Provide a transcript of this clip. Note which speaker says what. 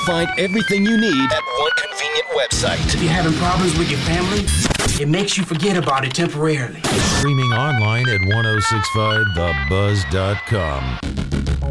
Speaker 1: find everything you need at one convenient website.
Speaker 2: If you're having problems with your family, it makes you forget about it temporarily.
Speaker 3: Streaming online at 1065thebuzz.com.